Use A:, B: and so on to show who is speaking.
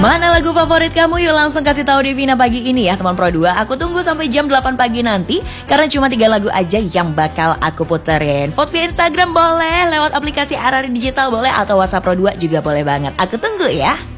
A: Mana lagu favorit kamu? Yuk langsung kasih tahu Devina pagi ini ya teman Pro 2. Aku tunggu sampai jam 8 pagi nanti karena cuma 3 lagu aja yang bakal aku puterin. Vote via Instagram boleh, lewat aplikasi RRI Digital boleh, atau WhatsApp Pro 2 juga boleh banget. Aku tunggu ya.